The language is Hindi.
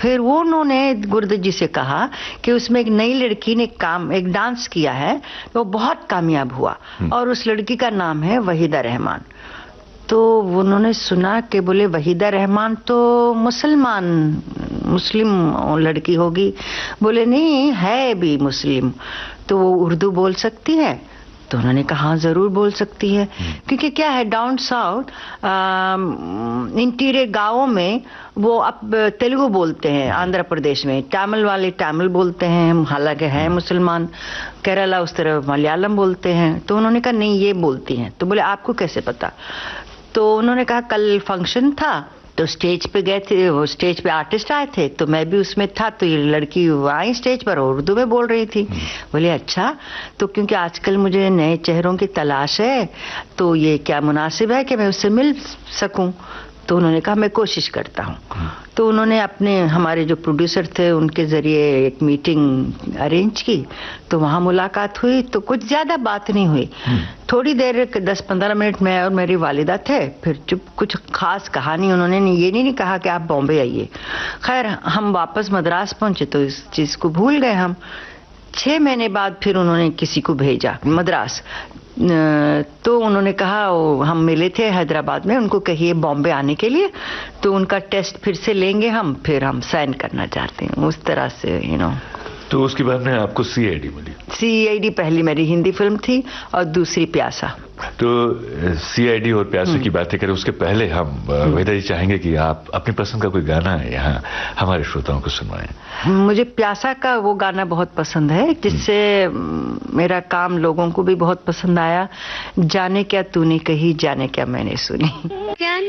फिर वो उन्होंने गुरुदत्त जी से कहा कि उसमें एक नई लड़की ने एक डांस किया है, वो बहुत कामयाब हुआ और उस लड़की का नाम है वहीदा रहमान। तो उन्होंने सुना कि बोले वहीदा रहमान तो मुस्लिम लड़की होगी। बोले नहीं, है भी मुस्लिम, तो वो उर्दू बोल सकती है? तो उन्होंने कहा हाँ जरूर बोल सकती है, क्योंकि क्या है डाउन साउथ इंटीरियर गांवों में वो अब तेलुगु बोलते हैं, आंध्र प्रदेश में तमिल वाले तमिल बोलते हैं, हालांकि है मुसलमान। केरला उस तरह मलयालम बोलते हैं। तो उन्होंने कहा नहीं ये बोलती हैं। तो बोले आपको कैसे पता? तो उन्होंने कहा कल फंक्शन था तो स्टेज पे गए थे, वो स्टेज पे आर्टिस्ट आए थे तो मैं भी उसमें था, तो ये लड़की आई स्टेज पर उर्दू में बोल रही थी। बोले अच्छा, तो क्योंकि आजकल मुझे नए चेहरों की तलाश है तो ये क्या मुनासिब है कि मैं उससे मिल सकूं? तो उन्होंने कहा मैं कोशिश करता हूं। तो उन्होंने अपने हमारे जो प्रोड्यूसर थे उनके जरिए एक मीटिंग अरेंज की, तो वहां मुलाकात हुई। तो कुछ ज्यादा बात नहीं हुई, थोड़ी देर 10-15 मिनट मैं और मेरी वालिदा थे, फिर चुप, कुछ खास कहा नहीं। उन्होंने ये नहीं कहा कि आप बॉम्बे आइए। खैर हम वापस मद्रास पहुंचे तो इस चीज को भूल गए हम। 6 महीने बाद फिर उन्होंने किसी को भेजा मद्रास, तो उन्होंने कहा हम मिले थे हैदराबाद में, उनको कहिए बॉम्बे आने के लिए, तो उनका टेस्ट फिर से लेंगे हम, फिर हम साइन करना चाहते हैं। उस तरह से तो उसके बाद में आपको सीआईडी मिली? सीआईडी पहली मेरी हिंदी फिल्म थी और दूसरी प्यासा। तो सीआईडी और प्यासे की बातें करें उसके पहले हम वहीदा जी चाहेंगे कि आप अपनी पसंद का कोई गाना है यहाँ हमारे श्रोताओं को सुनवाएं। मुझे प्यासा का वो गाना बहुत पसंद है जिससे मेरा काम लोगों को भी बहुत पसंद आया। जाने क्या तूने कही, जाने क्या मैंने सुनी।